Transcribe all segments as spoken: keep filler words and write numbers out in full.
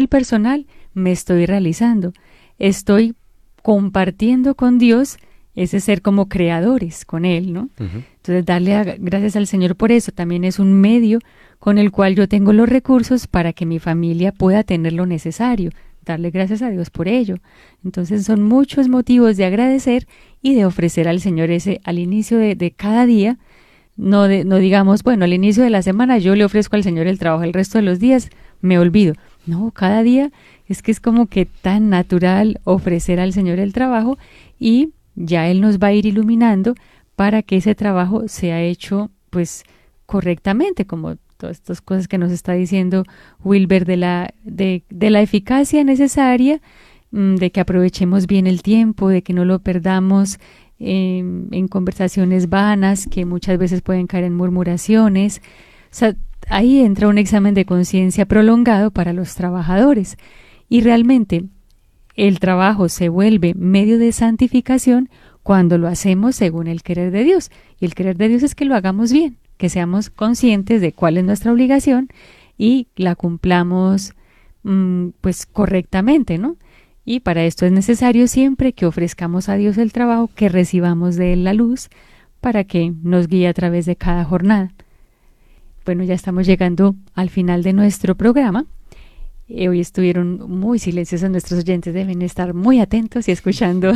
perfil personal me estoy realizando, estoy compartiendo con Dios ese ser como creadores con Él, ¿no? Uh-huh. Entonces, darle a, gracias al Señor por eso. También es un medio con el cual yo tengo los recursos para que mi familia pueda tener lo necesario. Darle gracias a Dios por ello. Entonces, son muchos motivos de agradecer y de ofrecer al Señor ese al inicio de, de cada día. No, de, no digamos, bueno, al inicio de la semana yo le ofrezco al Señor el trabajo, el resto de los días me olvido. No, cada día es que es como que tan natural ofrecer al Señor el trabajo y ya Él nos va a ir iluminando para que ese trabajo sea hecho pues correctamente, como todas estas cosas que nos está diciendo Wilber de la, de, de la eficacia necesaria, de que aprovechemos bien el tiempo, de que no lo perdamos en, en conversaciones vanas que muchas veces pueden caer en murmuraciones. O sea, ahí entra un examen de conciencia prolongado para los trabajadores y realmente el trabajo se vuelve medio de santificación cuando lo hacemos según el querer de Dios. Y el querer de Dios es que lo hagamos bien, que seamos conscientes de cuál es nuestra obligación y la cumplamos mmm, pues correctamente, ¿no? Y para esto es necesario siempre que ofrezcamos a Dios el trabajo, que recibamos de Él la luz para que nos guíe a través de cada jornada. Bueno, ya estamos llegando al final de nuestro programa. Eh, hoy estuvieron muy silenciosos nuestros oyentes, deben estar muy atentos y escuchando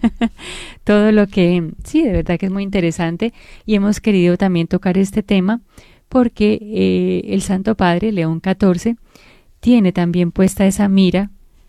todo lo que, sí, de verdad que es muy interesante y hemos querido también tocar este tema porque eh, el Santo Padre, León catorce, tiene también puesta esa mira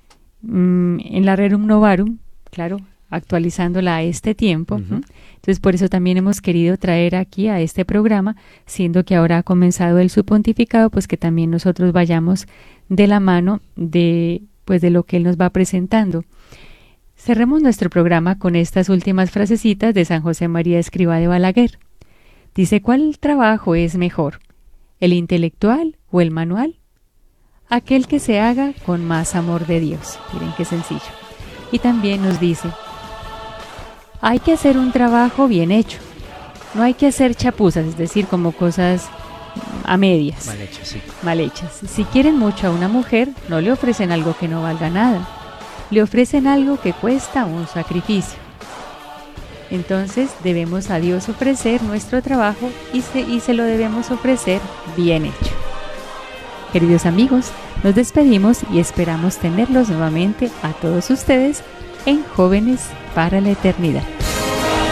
mmm, en la Rerum Novarum, claro, actualizándola a este tiempo. Uh-huh. Entonces, por eso también hemos querido traer aquí a este programa, siendo que ahora ha comenzado el su pontificado, pues que también nosotros vayamos de la mano de, pues de lo que él nos va presentando. Cerremos nuestro programa con estas últimas frasecitas de San José María Escrivá de Balaguer. Dice, ¿cuál trabajo es mejor? ¿El intelectual o el manual? Aquel que se haga con más amor de Dios. Miren qué sencillo. Y también nos dice, hay que hacer un trabajo bien hecho. No hay que hacer chapuzas, es decir, como cosas a medias. Mal hechas, sí. Mal hechas. Si quieren mucho a una mujer, no le ofrecen algo que no valga nada. Le ofrecen algo que cuesta un sacrificio. Entonces debemos a Dios ofrecer nuestro trabajo y se, y se lo debemos ofrecer bien hecho. Queridos amigos, nos despedimos y esperamos tenerlos nuevamente a todos ustedes en Jóvenes para la Eternidad.